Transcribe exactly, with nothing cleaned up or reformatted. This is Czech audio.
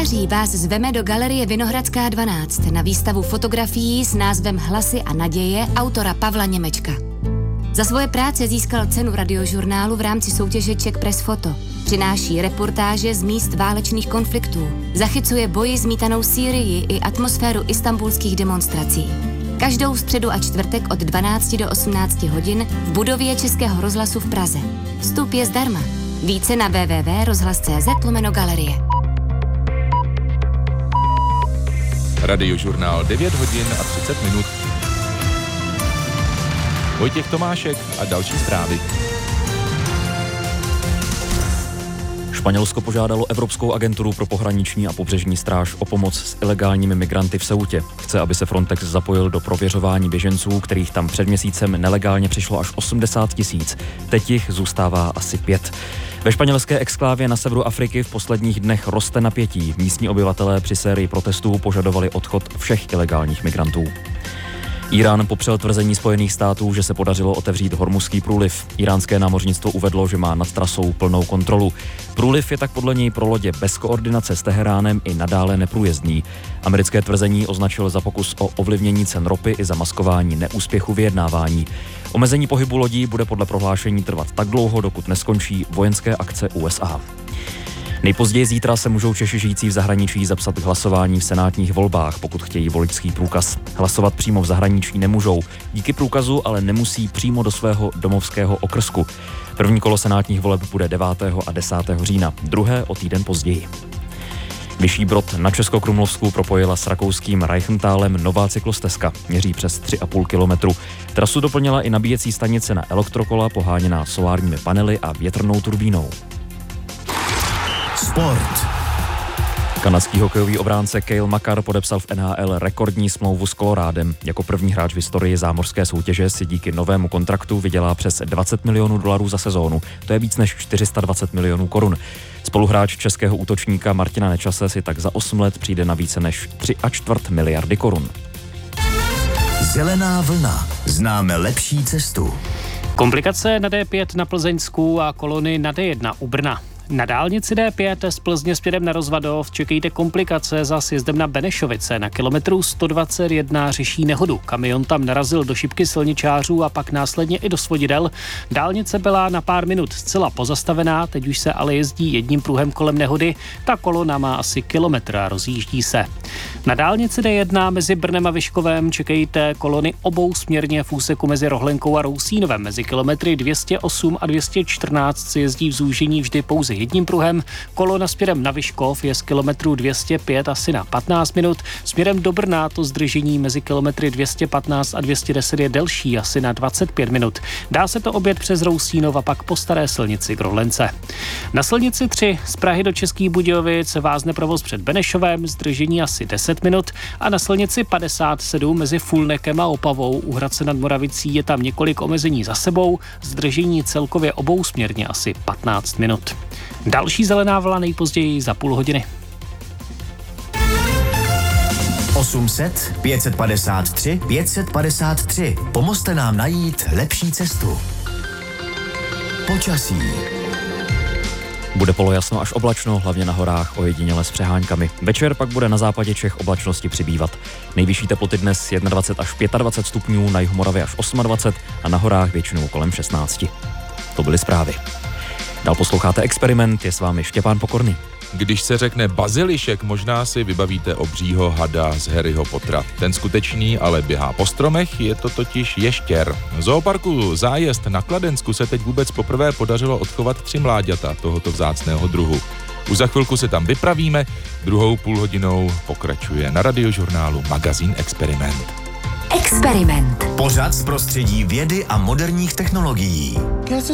září vás zveme do Galerie Vinohradská dvanáct na výstavu fotografií s názvem Hlasy a naděje autora Pavla Němečka. Za svoje práce získal cenu Radiožurnálu v rámci soutěže Czech Press Photo. Přináší reportáže z míst válečných konfliktů. Zachycuje boji zmítanou Sýrii i atmosféru istanbulských demonstrací. Každou středu a čtvrtek od dvanácti do osmnácti hodin v budově Českého rozhlasu v Praze. Vstup je zdarma. Více na w w w tečka rozhlas tečka c z lomeno galerie. Radiožurnál devět hodin a třicet minut. Vojtěch Tomášek a další zprávy. Španělsko požádalo Evropskou agenturu pro pohraniční a pobřežní stráž o pomoc s ilegálními migranty v Ceutě. Chce, aby se Frontex zapojil do prověřování běženců, kterých tam před měsícem nelegálně přišlo až osmdesát tisíc. Teď jich zůstává asi pět. Ve španělské exklávě na severu Afriky v posledních dnech roste napětí. Místní obyvatelé při sérii protestů požadovali odchod všech ilegálních migrantů. Irán popřel tvrzení Spojených států, že se podařilo otevřít Hormuzský průliv. Iránské námořnictvo uvedlo, že má nad trasou plnou kontrolu. Průliv je tak podle něj pro lodě bez koordinace s Teheránem i nadále neprůjezdný. Americké tvrzení označil za pokus o ovlivnění cen ropy i zamaskování neúspěchu vyjednávání. Omezení pohybu lodí bude podle prohlášení trvat tak dlouho, dokud neskončí vojenské akce U S A. Nejpozději zítra se můžou Češi žijící v zahraničí zapsat k hlasování v senátních volbách, pokud chtějí voličský průkaz. Hlasovat přímo v zahraničí nemůžou. Díky průkazu ale nemusí přímo do svého domovského okrsku. První kolo senátních voleb bude devátého a desátého října, druhé o týden později. Vyšší Brod na Českokrumlovsku propojila s rakouským Reichentalem nová cyklostezka. Měří přes tři a půl kilometru. Trasu doplnila i nabíjecí stanice na elektrokola poháněná solárními panely a větrnou turbínou. Sport. Kanadský hokejový obránce Cale Makar podepsal v N H L rekordní smlouvu s Colorádem. Jako první hráč v historii zámořské soutěže si díky novému kontraktu vydělá přes dvacet milionů dolarů za sezónu. To je víc než čtyři sta dvacet milionů korun. Spoluhráč českého útočníka Martina Nečase si tak za osm let přijde na více než tři a čtvrt miliardy korun. Zelená vlna. Známe lepší cestu. Komplikace na D pět na Plzeňsku a kolony na D jedna u Brna. Na dálnici D pět z Plzně směrem na Rozvadov čekejte komplikace za sjezdem na Benešovice. Na kilometru sto dvacet jedna řeší nehodu. Kamion tam narazil do šipky silničářů a pak následně i do svodidel. Dálnice byla na pár minut zcela pozastavená, teď už se ale jezdí jedním pruhem kolem nehody. Ta kolona má asi kilometr a rozjíždí se. Na dálnici D jedna mezi Brnem a Vyškovem čekejte kolony obou směrně v úseku mezi Rohlenkou a Rousínovem. Mezi kilometry dvě stě osm a dvě stě čtrnáct se jezdí v zúžení vždy pouze jedním pruhem. Kolona směrem na Vyškov je z kilometru dvě stě pět asi na patnáct minut. Směrem do Brna to zdržení mezi kilometry dvě stě patnáct a dvě stě deset je delší asi na dvacet pět minut. Dá se to objet přes Rousínov a pak po staré silnici k Rohlence. Na silnici tři z Prahy do Českých Budějovic vázne provoz před Benešovem, zdržení asi deset minut a na silnici padesát sedm mezi Fulnekem a Opavou u Hradce nad Moravicí je tam několik omezení za sebou, zdržení celkově obou směrně asi patnáct minut. Další zelená vlna nejpozději za půl hodiny. osm set, pět set padesát tři, pět set padesát tři. Pomozte nám najít lepší cestu. Počasí. Bude polojasno až oblačno, hlavně na horách, ojediněle s přeháňkami. Večer pak bude na západě Čech oblačnosti přibývat. Nejvyšší teploty dnes dvacet jedna až dvacet pět stupňů, na jihu Moravy až dvacet osm a na horách většinou kolem šestnáct. To byly zprávy. Dál posloucháte Experiment, je s vámi Štěpán Pokorný. Když se řekne bazilišek, možná si vybavíte obřího hada z Harryho Pottera. Ten skutečný ale běhá po stromech, je to totiž ještěr. V zooparku Zájezd na Kladensku se teď vůbec poprvé podařilo odchovat tři mláďata tohoto vzácného druhu. Už za chvilku se tam vypravíme, druhou půlhodinou pokračuje na Radiožurnálu magazín Experiment. Experiment. Pořad z prostředí vědy a moderních technologií.